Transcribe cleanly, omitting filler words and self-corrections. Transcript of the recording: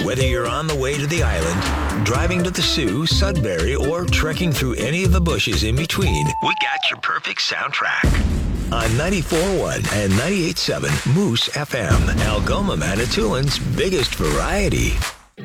Whether you're on the way to the island, driving to the Sioux, Sudbury, or trekking through any of the bushes in between, we got your perfect soundtrack. On 94.1 and 98.7 Moose FM, Algoma, Manitoulин's biggest variety.